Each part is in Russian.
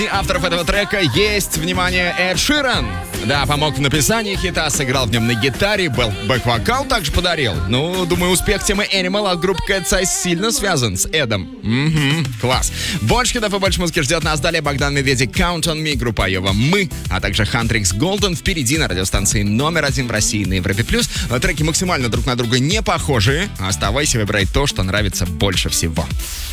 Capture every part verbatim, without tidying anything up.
Авторов этого трека есть, внимание, Эд Ширан. Да, помог в написании хита, сыграл в нем на гитаре, бэк-вокал также подарил. Ну, думаю, успех темы Animal от группы Cat's Eyes сильно связан с Эдом. Угу, класс. Больше хитов и больше музыки ждет нас далее. Богдан Медведев, Count on Me, группа Айова, Мы, а также Huntrix Golden впереди на радиостанции номер один в России на Европе+. Треки максимально друг на друга не похожие. Оставайся, выбирай то, что нравится больше всего.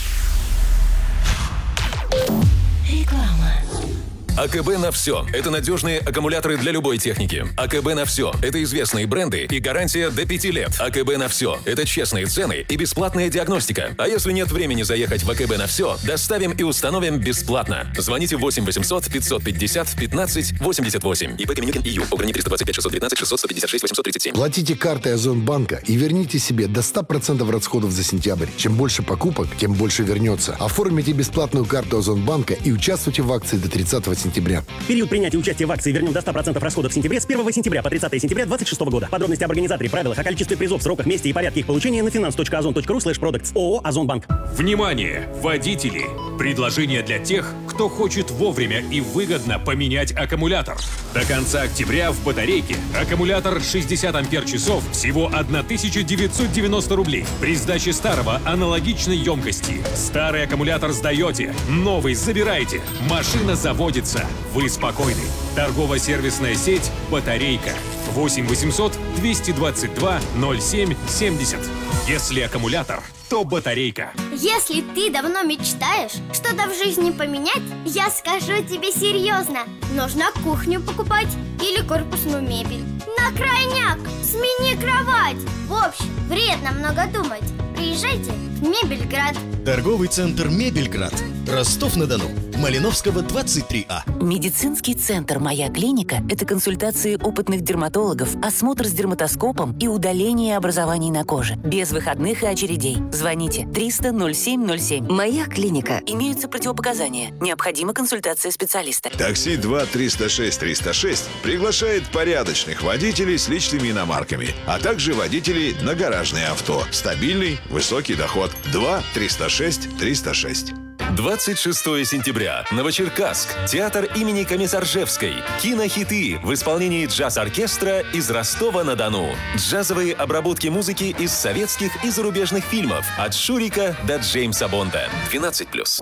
АКБ на все. Это надежные аккумуляторы для любой техники. АКБ на все. Это известные бренды и гарантия до пяти лет. АКБ на все. Это честные цены и бесплатная диагностика. А если нет времени заехать в АКБ на все, доставим и установим бесплатно. Звоните восемь восемьсот пятьсот пятьдесят пятнадцать восемьдесят восемь. ИП Каменюкин ИЮ. Ограничение триста двадцать пять шестьсот девятнадцать шестьсот сто пятьдесят шесть восемьсот тридцать семь. Платите картой Озонбанка и верните себе до ста процентов расходов за сентябрь. Чем больше покупок, тем больше вернется. Оформите бесплатную карту Озонбанка и участвуйте в акции до тридцатого сентября. Период принятия участия в акции «Вернем до ста процентов расходов» в сентябре с первого сентября по тридцатое сентября две тысячи двадцать шестого года. Подробности об организаторе, правилах, о количестве призов, сроках, месте и порядке их получения на finance точка озон точка ру слэш продуктс. ООО «Озонбанк». Внимание, водители! Предложение для тех, кто хочет вовремя и выгодно поменять аккумулятор. До конца октября в батарейке аккумулятор шестьдесят ампер-часов всего тысяча девятьсот девяносто рублей. При сдаче старого аналогичной емкости. Старый аккумулятор сдаете, новый забираете. Машина заводится. Вы спокойны. Торгово-сервисная сеть «Батарейка». восемь восемьсот двести двадцать два ноль семь семьдесят. Если аккумулятор, то батарейка. Если ты давно мечтаешь что-то в жизни поменять, я скажу тебе серьезно. Нужно кухню покупать или корпусную мебель. На крайняк! Смени кровать! В общем, вредно много думать. Приезжайте в Мебельград. Торговый центр Мебельград. Ростов-на-Дону. Малиновского, двадцать три А. Медицинский центр «Моя клиника» — это консультации опытных дерматологов, осмотр с дерматоскопом и удаление образований на коже. Без выходных и очередей. Звоните триста ноль семь ноль семь. «Моя клиника». Имеются противопоказания. Необходима консультация специалиста. Такси два триста шесть триста шесть приглашает порядочных водителей с личными иномарками, а также водителей на гаражные авто. Стабильный, высокий доход. два триста шесть триста шесть. двадцать шестого сентября. Новочеркасск. Театр имени Комиссаржевской. Кинохиты в исполнении джаз-оркестра из Ростова-на-Дону. Джазовые обработки музыки из советских и зарубежных фильмов. От Шурика до Джеймса Бонда. двенадцать плюс.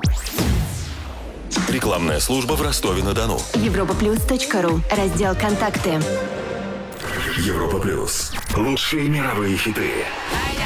Рекламная служба в Ростове-на-Дону. европа плюс точка ру. Раздел «Контакты». Европа плюс. Лучшие мировые хиты.